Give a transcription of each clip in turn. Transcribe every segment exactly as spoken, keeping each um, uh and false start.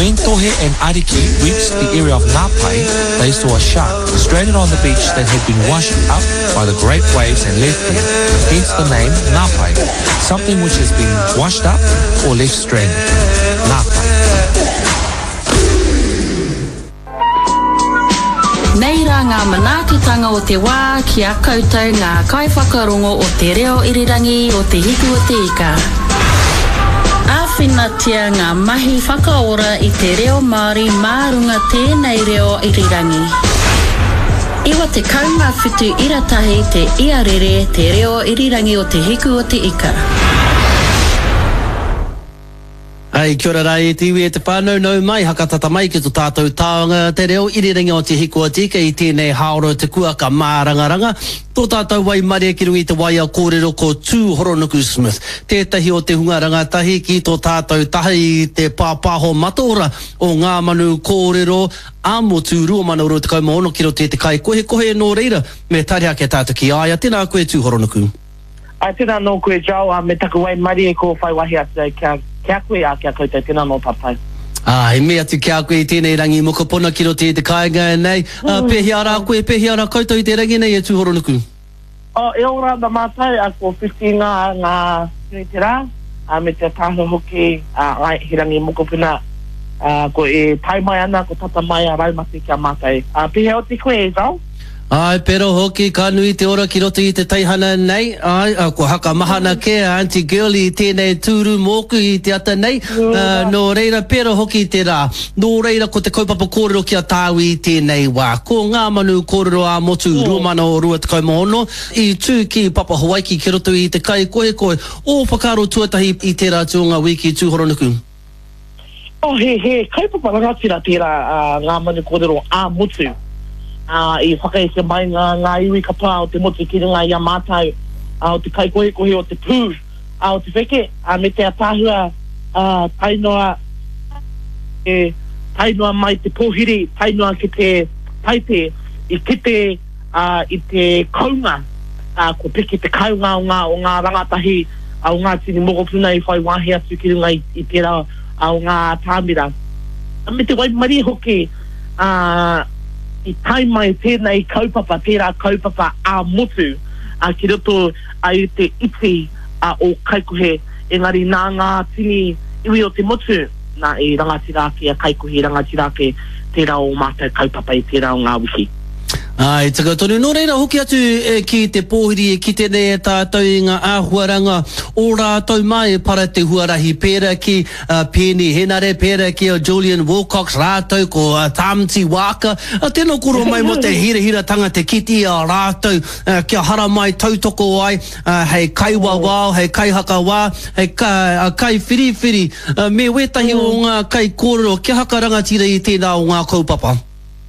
When Tohe and Ariki reached the area of Ngapai, they saw a shark stranded on the beach that had been washed up by the great waves and left there, hence the name Ngapai, something which has been washed up or left stranded. Ngapai. Nei rā ngā manaakitanga o te wā ki a koutou ngā kaiwhakarongo o te reo irirangi o te hiku o te ika. Āwhinatia ngā mahi whakaora i te reo Māori mārunga tēnei reo irirangi. Iwa te kaunga whitu iratahi te iarere te reo irirangi o te hiku o te ika. Ai, kia ora rai, te iwi e te whānau nau mai, hakatata mai ki tō tātou tāonga, te reo irirangi o te hiku o tika i tēnei haoro te kuaka mārangaranga, tō tātou wai maria ki rungi te wai a kōrero ko Tūhoronuku Smith. Tētahi o te hunga rangatahi ki tō tātou tahi te pāpāho matora o ngā manu kōrero, amo tū rua mana uro te kaumaono ki ro te te kai kohe kohe nō reira, me tariha ke tātou ki aia, tēnā koe Tūhoronuku. Ai, tēnā nō koe jau, a me taku wai maria ko whai wahi atu kia kia koe a kia koutou, tēnā nō papai. Ah, he mea tu kia koe tēnei rangi mokopona ki ro te te kāinga nei. Uh, pehi ara koe, pehi ara koutou i te rangi nei e Tūhoronuku. O, e ora da mātai, a ko whiti ngā ngā tui te rā, a me te tāhu hoki, a ai he rangi mokopona, a ko e tai mai ana, ko tata mai a raumati kia mātai. A pehi o te koe e zau? Ai, pero hoki ka nui te ora ki roto i te taihana nei. Ai, a, ko haka mahana ke Auntie Girlie i tēnei tūru mōku i te ata nei. Uh, no reira, pero hoki te rā. No reira, ko te kaupapa kōrero kia tāu i tēnei wā. Ko ngā manu kōrero a motu mm. rua mana o rua te kaumaono. I tū ki Papa Hawaiki ki roto i te kai koe koe. O whakaro tuatahi i te rā tūnga wiki Tūhoronuku. Oh, he, he, kaupapa rangatira tērā uh, ngā manu kōrero a motu. Uh, i whakaese mai ngā, ngā iwi kapa o te motu ki ngā ia mātau, uh, o te kai kohe kohe o te pū, uh, o te wheke, uh, me te atahua uh, tainoa, e, tainoa mai te pōhiri, tainoa ki te taite, i kite uh, i te kaunga, uh, ko piki te kaunga o ngā, o ngā rangatahi, uh, o ngā tini mokopuna i whai wāhi atu ki ngā i, i tērā uh, o ngā tāmira. Uh, me te waimari hoki, uh, i tai mai tēnei kaupapa, tērā kaupapa a motu, a ki roto a i te iti a o kaikohe, engari nā ngā tini iwi o te motu, nā e rangatirake a kaikohe rangatirake tērā o mātou kaupapa i tērā o ngā wiki. Ai, taka tonu, no reira hoki atu e, ki te pōhiri e ki te ne tātou i ngā āhuaranga o rātou mai para te huarahi pēra ki uh, Penny Henare, pēra ki o Julian Wilcox, rātou ko uh, Tamti Waka, uh, tēnā koro mai mo te hira hira tanga te kiti a rātou, uh, kia hara mai tautoko ai, uh, hei kaiwa wā, hei kaihaka wā, hei ka, uh, kai whiri whiri, uh, me wetahi mm. o ngā kai kōrero, kia haka rangatira i tēnā o ngā kaupapa.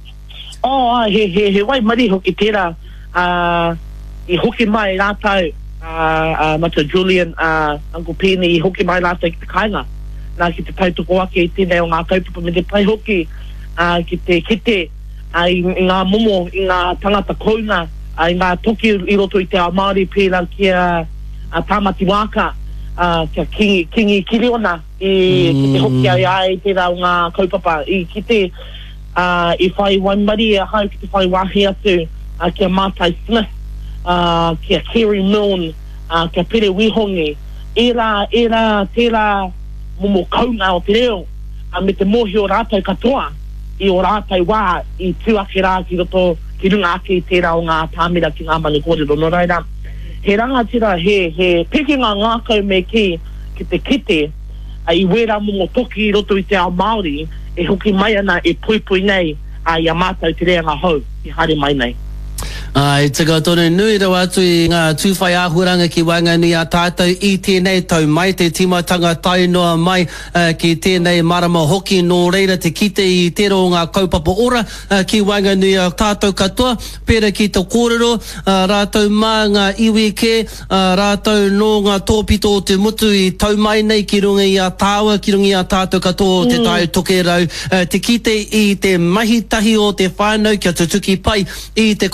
Oh, ah, he, he, he wai mari hoki tērā, uh, i hoki mai rātau, uh, uh, mata Julian, uh, Uncle Penny, i hoki mai rātau ki te kāinga. Nā ki te tautoko ake i tēnei o ngā kaupapa me te pai hoki, uh, ki te kite, uh, i, i ngā momo, i ngā tangata kounga, uh, i ngā toki i roto i te a Māori pēra kia uh, Tāmati Waka, uh, kia Kingi, Kingi Kiriona, i mm. ki te hoki ai ai tērā o ngā kaupapa, i ki te Uh, i whai waimari a hau ki te whai wahi atu uh, kia Mātai Smith, uh, kia Kerry Milne, uh, kia Pere Wihongi, e rā, e rā, tērā momo kaunga o te reo, uh, me te mohi o rātou katoa, i o rātou wā, i tuake rā ki roto, ki runga ake i tērā o ngā tāmira ki ngā mani kōrero. No reira, he rangatira, he, he pekinga ngākau me ki, ki te kite, uh, i wera momo toki i roto i te ao Māori, e hoki mai ana e pui pui nei a ia mātou te rea ngā hau i hare mai nei. Ai, taka tonu nui rawa atu i ngā tūwhai āhuranga ki Waingani a tātou i tēnei tau mai, te timatanga tainoa mai uh, ki tēnei marama hoki nō reira te kite i tero o ngā kaupapa ora uh, ki Waingani a tātou katoa, pera ki te kōrero, uh, rātou mā ngā iwi ke, uh, rātou no ngā tōpito o te mutu i tau mai nei ki runga i a tāua, ki runga i a tātou katoa o te mm. tai toke rau, uh, te kite i te mahitahi o te whānau kia tutuki pai i te kaupapa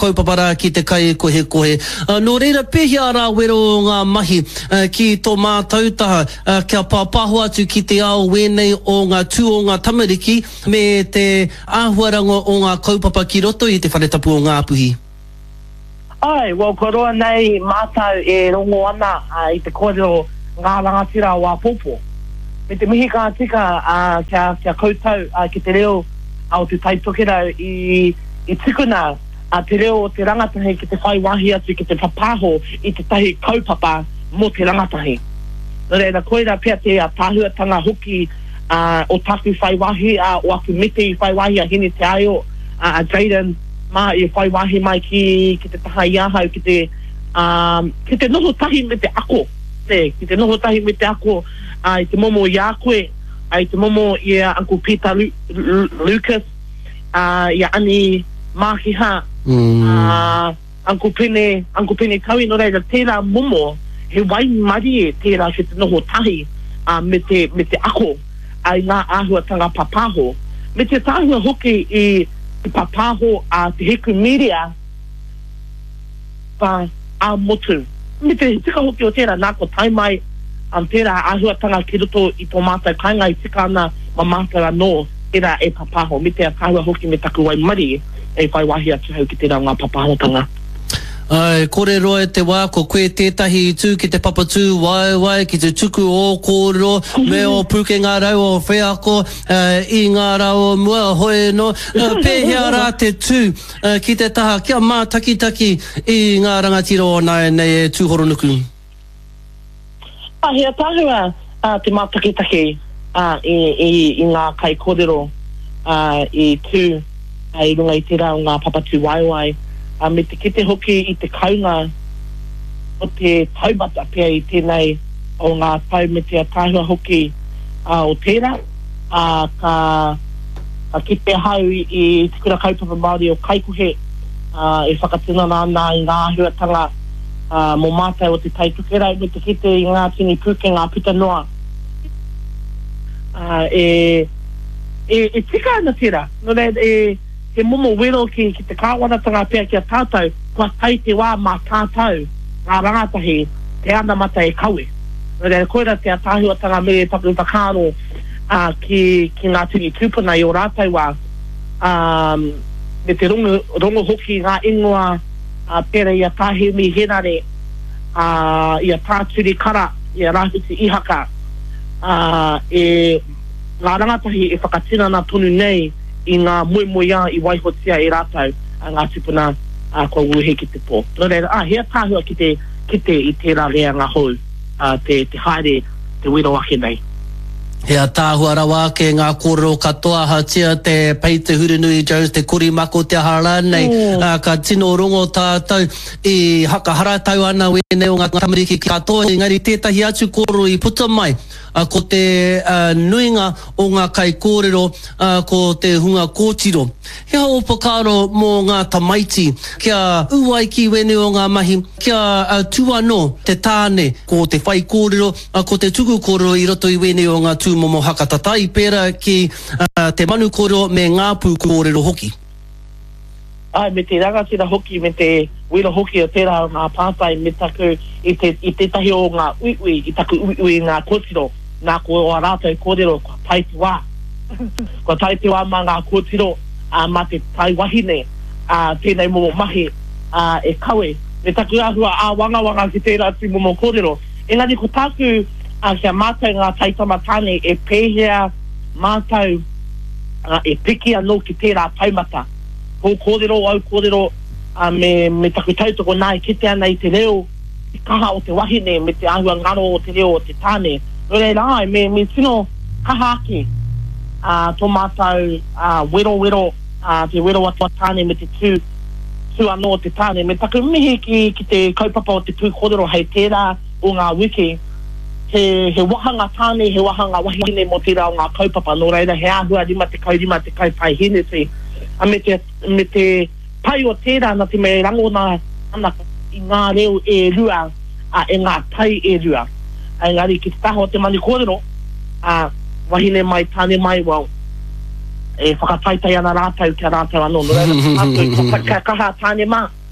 ara ki te kai kohe kohe. Uh, no reira pehia ara wero ngā mahi uh, ki tō mātautaha uh, kia pāpaho atu ki te ao wenei o ngā tū o ngā tamariki me te āhuarango o ngā kaupapa ki roto i te whanetapu o ngā puhi. Ai, well, ko roa nei mātau e rongo ana uh, i te kōrero ngā rangatira o Apopo. Me te mihi ka tika uh, kia, kia koutou uh, ki te reo au te taitokera i, i tikuna a te reo o te rangatahi ki te whai wahi atu ki te papaho i te tahi kaupapa mo te rangatahi. No reira koera pia te a tāhuatanga hoki uh, o taku whai wahi a uh, o aku mete i whai wahi a hini te aio a uh, Jaden ma i whai wahi mai ki, ki te taha iahau ki te, um, ki te noho tahi me te ako. Te, ki te noho tahi me te ako uh, i te momo i a koe, uh, i te momo i a Uncle Peter Lu Lu Lucas, uh, i a ani Makiha, mm. uh, Uncle Pene, Uncle Pene Kaui, no reira, tērā momo, he wai mari e tērā ki te noho tahi uh, me, te, me te ako, ai ngā āhuatanga papaho. Me te tāhua hoki i, i papaho a te heku miria, pa a motu. Me te tika hoki o tērā nā ko taimai am tērā āhuatanga ki roto i tō mātai kainga i tika ana ma mātai anō tērā e papaho. Me te tāhua hoki me taku wai mari e whai wahi atu hau ki tērā ngā papahotanga. Ai, kore roa te wā, ko koe tētahi tū ki te papatū wai wai ki te tuku o kōrero, me o puke ngā rau o wheako, uh, i ngā rau mua hoe no, uh, pēhea rā te tū uh, ki te taha, kia mā taki taki i ngā rangatira o nai nei e tūhoronuku. Ah, hea tāhua uh, te mā taki taki uh, i, i, i ngā kai kōrero uh, i tū, uh, i runga i tērā o ngā papatū wai wai. Uh, me te kite hoki i te kaunga o te taumata pia i tēnei o ngā tau me te tāhua hoki uh, o tērā uh, ka, ka kite hau i, i te kura kaupapa Māori o Kaikohe uh, e whakatinana ana i ngā huatanga uh, mō mātai o te taitokera me te kite i ngā tini pūke ngā puta noa uh, e, e, e tika ana tērā no re e he momo wero ki, ki te kāwanatanga pia ki a tātou, kua tai te wā mā tātou, ngā rangatahi, te ana mata e kaue. Rea koera te atahuatanga me tapu takaro uh, ki, ki ngā tini tūpuna i o rātai wā, um, me te rongo, rongo hoki ngā ingoa uh, pera i a tāhemi henare, uh, i a tāturi kara, i a rāhuti ihaka, uh, e ngā rangatahi e whakatina nā tonu nei, i ngā moemoea i waihotia e rātau a ngā tupuna a kua uhe ki te pō. Nō reira, ah, hea tāhua ki te, ki te i tērā rea ngā hou, uh, te, te haere, te wero ake nei. Hea tāhua rawa ke ngā kōrero katoa hatia te Peter Hurinui Jones, te Korimako te hara nei, mm. uh, ka tino rongo tātou i haka haratau ana wene o ngā tamariki katoa, engari tētahi atu kōrero i puta mai, uh, ko te uh, nuinga o ngā kai kōrero, uh, ko te hunga kōtiro. Hea o pakaro mō ngā tamaiti, kia uai ki wene o ngā mahi, kia uh, tuano te tāne ko te whai kōrero, uh, ko te tuku kōrero i roto i wene o ngā tū momo hakatatai pera ki uh, te manu kōrero me ngā pū kōrero hoki. Ai, me te rangatira hoki, me te wira hoki o tērā ngā pātai, me taku i te, i te tahi o ngā uiui, i taku uiui ngā kōtiro, ngā ko o rātou kōrero, kua taiti wā. Kua taiti wā mā ngā kōtiro, uh, mā te tai wahine, uh, tēnei momo mahi, uh, e kawe. Me taku ahua a wanga wanga ki tērā ti momo kōrero. Engari ko taku, a kia mātou ngā taitamatane e pēhea mātou uh, e piki anō ki tērā taumata. Ko kōrero au kōrero uh, me, me taku tautoko nai kite ana i te reo, i kaha o te wahine, me te ahua ngaro o te reo o te tāne. No reira ai, me, me tino kaha ake uh, tō mātou uh, wero wero, uh, te wero atua tāne me te tū, tū anō o te tāne. Me taku mihi ki, ki te kaupapa o te tū kōrero hei tērā o ngā wiki, He, he wahanga tāne, he wahanga wahine mo tērā o ngā kaupapa, no reira he ahua rima te kaurima te kaupai hene te, a me te, me te pai o tērā na te me rangona ana i ngā reo e rua, a e ngā tai e rua. A engari ki te taho o te mani kōrero, a wahine mai, tāne mai, wau, e whakataitai ana rātau kia rātau anō, no reira, atu, ka kaha tāne mā,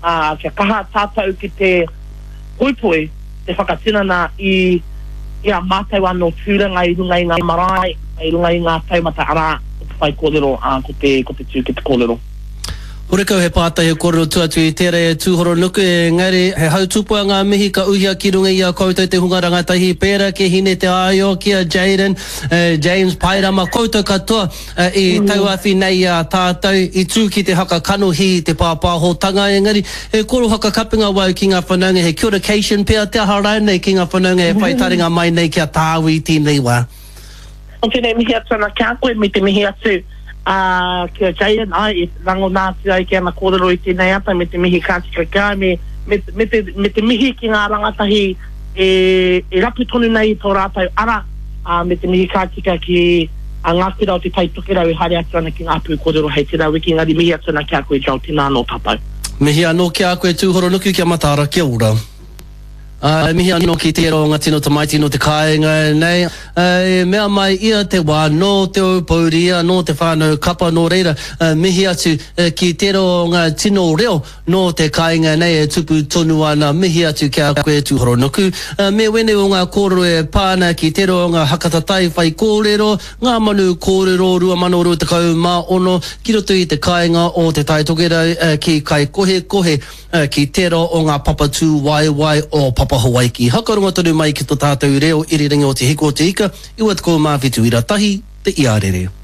a ke kaha tātau ki te puipui te whakatinana i i a mātai wano tūrenga i runga i ngā marae i runga i ngā taumata ara ko te whai kōrero a ko te ko te tū ki te kōrero. Horekau he pātai he kōrero tuatu i tērā e tūhoro nuku e ngari he hautupua ngā mihi ka uhia ki runga i a koutou te hunga rangatahi pēra ke hine te aio kia Jaden, uh, James Pairama koutou katoa uh, i mm. tauawhi nei a tātou i tū ki te haka kanohi te pāpāhotanga e ngari he koro haka kapinga wau ki ngā whanaunga he communication pēr te ahara nei ki ngā whanaunga he whaitaringa mai nei kia tāwi tēnei wā. O tēnei mihi atu ana kia koe mi te mihi atu a kia Jaden ai rango nāti ai kia na kōrero i tēnei ata me te mihi kātika kia me, me, me, te, me te mihi ki ngā rangatahi e, e rapu tonu nei tō rātau ara a me te mihi kātika ki a ngā kira o te tai tukirau i haere atu ana ki ngā pū kōrero hei te rau i ki ngari mihi atu ana kia koe jau tina anō tātou. Mihi anō kia koe tūhoro nuku kia matara kia ora. Uh, mihi anō ki te ronga tino tamaiti no te kāinga nei uh, mea mai ia te wā no te opauria no te whānau kapa no reira uh, mihi atu uh, ki te ronga tino reo no te kāinga nei e tupu tonu ana mihi atu kia koe tūhoro nuku uh, me wene o ngā kōrero e pāna ki te ronga hakatatai whai kōrero ngā manu kōrero rua mano rua te kau mā ono ki roto i te kāinga o te tai tokera uh, ki kai kohe kohe uh, ki te ro o ngā papatū wai wai o papa Hawaii ki hakaronga tonu mai ki tō tātou reo iriringi o te hiko o te ika, iwa te ko mawhitu ira tahi, te iarere.